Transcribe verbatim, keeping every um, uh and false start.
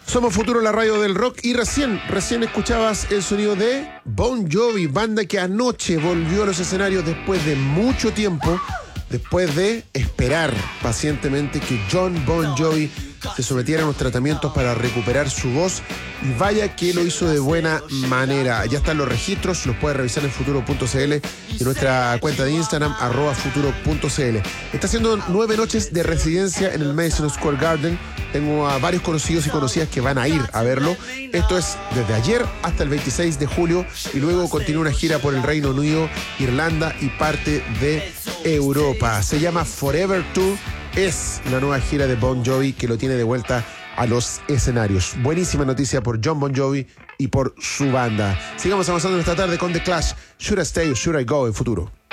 Somos Futuro, la radio del rock, y recién, recién escuchabas el sonido de Bon Jovi, banda que anoche volvió a los escenarios después de mucho tiempo, después de esperar pacientemente que John Bon Jovi se sometiera a unos tratamientos para recuperar su voz, y vaya que lo hizo de buena manera. Ya están los registros, los puedes revisar en futuro punto c l y nuestra cuenta de Instagram, arroba futuro punto c l. Está haciendo nueve noches de residencia en el Madison Square Garden. Tengo a varios conocidos y conocidas que van a ir a verlo. Esto es desde ayer hasta el veintiséis de julio, y luego continúa una gira por el Reino Unido, Irlanda y parte de Europa. Se llama Forever Tour. Es la nueva gira de Bon Jovi que lo tiene de vuelta a los escenarios. Buenísima noticia por John Bon Jovi y por su banda. Sigamos avanzando en esta tarde con The Clash. Should I Stay or Should I Go en Futuro.